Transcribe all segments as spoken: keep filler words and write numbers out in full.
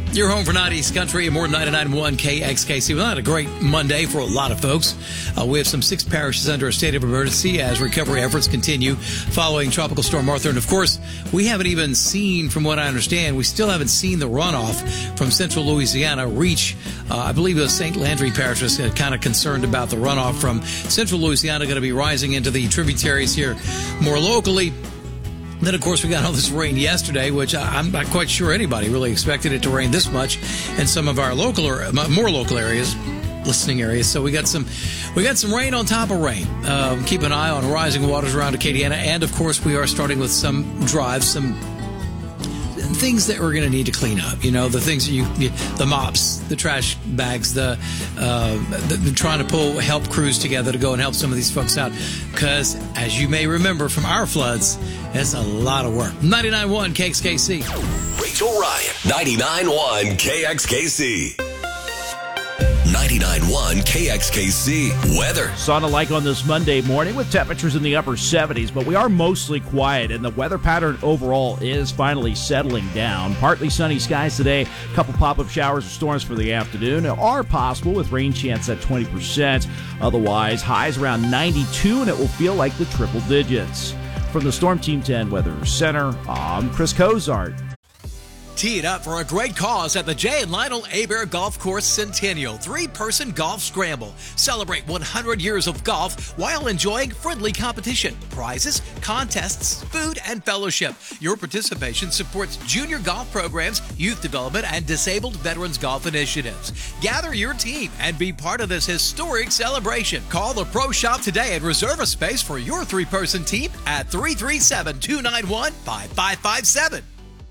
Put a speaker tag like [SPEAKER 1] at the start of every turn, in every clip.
[SPEAKER 1] Your home for nineties country and more than ninety-nine point one K X K C. Well, not a great Monday for a lot of folks. Uh, we have some six parishes under a state of emergency as recovery efforts continue following Tropical Storm Arthur. And, of course, we haven't even seen, from what I understand, we still haven't seen the runoff from central Louisiana reach. Uh, I believe the Saint Landry Parish is uh, kind of concerned about the runoff from central Louisiana going to be rising into the tributaries here more locally. Then, of course, we got all this rain yesterday, which I'm not quite sure anybody really expected it to rain this much in some of our local or more local areas, listening areas. So we got some, we got some rain on top of rain. Um, keep an eye on rising waters around Acadiana, and of course, we are starting with some drives, some things that we're going to need to clean up. You know, the things that you, you the mops, the trash bags, the, uh, the, the trying to pull help crews together to go and help some of these folks out. Because as you may remember from our floods, it's a lot of work. ninety-nine point one K X K C.
[SPEAKER 2] Rachel Ryan, ninety-nine point one K X K C. ninety-nine point one K X K C weather.
[SPEAKER 3] Sun alike on this Monday morning with temperatures in the upper seventies, but we are mostly quiet, and the weather pattern overall is finally settling down. Partly sunny skies today. A couple pop-up showers or storms for the afternoon are possible with rain chance at twenty percent. Otherwise, highs around ninety-two, and it will feel like the triple digits. From the Storm Team ten Weather Center, I'm Chris Cozart.
[SPEAKER 1] Tee it up for a great cause at the Jay and Lionel Hebert Golf Course Centennial three-person golf scramble. Celebrate one hundred years of golf while enjoying friendly competition, prizes, contests, food, and fellowship. Your participation supports junior golf programs, youth development, and disabled veterans golf initiatives. Gather your team and be part of this historic celebration. Call the Pro Shop today and reserve a space for your three-person team at three three seven, two nine one, five five five seven.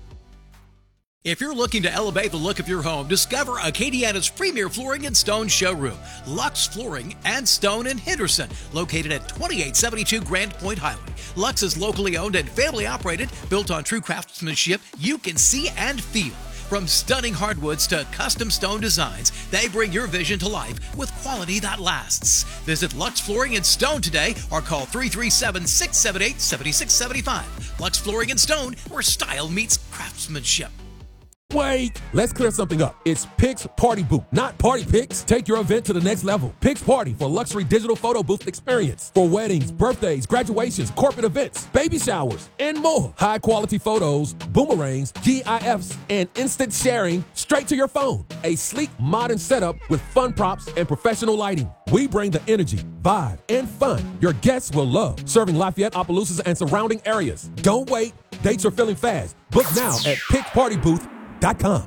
[SPEAKER 1] If you're looking to elevate the look of your home, discover Acadiana's premier flooring and stone showroom, Lux Flooring and Stone in Henderson, located at twenty-eight seventy-two Grand Point Highway. Lux is locally owned and family operated, built on true craftsmanship you can see and feel. From stunning hardwoods to custom stone designs, they bring your vision to life with quality that lasts. Visit Lux Flooring and Stone today or call three three seven, six seven eight, seven six seven five. Lux Flooring and Stone, where style meets craftsmanship.
[SPEAKER 4] Wait, let's clear something up. It's Pix Party Booth, not Party Pix. Take your event to the next level. Pix Party for luxury digital photo booth experience. For weddings, birthdays, graduations, corporate events, baby showers, and more. High quality photos, boomerangs, GIFs, and instant sharing straight to your phone. A sleek, modern setup with fun props and professional lighting. We bring the energy, vibe, and fun your guests will love. Serving Lafayette, Opelousas, and surrounding areas. Don't wait. Dates are filling fast. Book now at pix party booth dot com.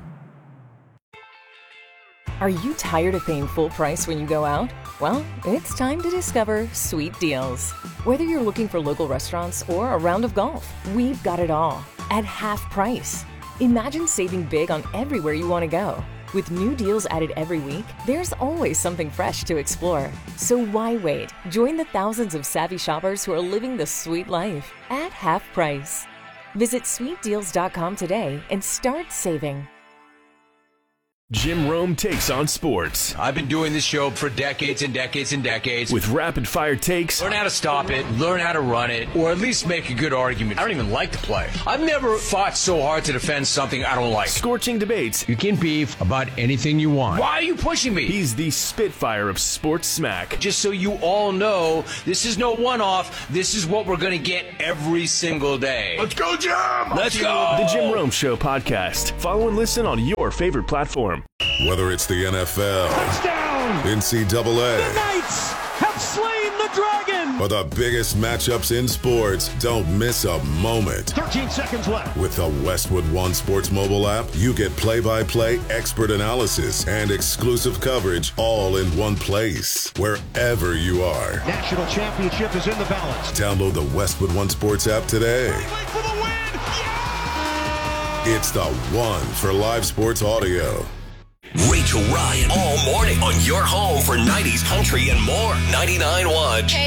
[SPEAKER 5] Are you tired of paying full price when you go out? Well, it's time to discover Sweet Deals. Whether you're looking for local restaurants or a round of golf, we've got it all at half price. Imagine saving big on everywhere you want to go. With new deals added every week, there's always something fresh to explore. So why wait? Join the thousands of savvy shoppers who are living the sweet life at half price. Visit sweet deals dot com today and start saving.
[SPEAKER 6] Jim Rome takes on sports.
[SPEAKER 7] I've been doing this show for decades and decades and decades.
[SPEAKER 6] With rapid-fire takes.
[SPEAKER 7] Learn how to stop it, learn how to run it, or at least make a good argument. I don't even like to play. I've never fought so hard to defend something I don't like.
[SPEAKER 6] Scorching debates.
[SPEAKER 7] You can beef about anything you want. Why are you pushing me?
[SPEAKER 6] He's the Spitfire of sports smack.
[SPEAKER 7] Just so you all know, this is no one-off. This is what we're going to get every single day.
[SPEAKER 8] Let's go, Jim!
[SPEAKER 7] Let's go!
[SPEAKER 6] The Jim Rome Show podcast. Follow and listen on your favorite platform.
[SPEAKER 9] Whether it's the N F L,
[SPEAKER 8] touchdown,
[SPEAKER 9] N C double A,
[SPEAKER 8] the Knights have slain the dragon,
[SPEAKER 9] or the biggest matchups in sports, don't miss a moment.
[SPEAKER 8] thirteen seconds left.
[SPEAKER 9] With the Westwood One Sports mobile app, you get play-by-play expert analysis and exclusive coverage all in one place, wherever you are.
[SPEAKER 8] National championship is in the balance.
[SPEAKER 9] Download the Westwood One Sports app today.
[SPEAKER 8] For the win. Yeah!
[SPEAKER 9] It's the one for live sports audio.
[SPEAKER 2] Rachel Ryan all morning on your home for nineties country and more. ninety-nine point one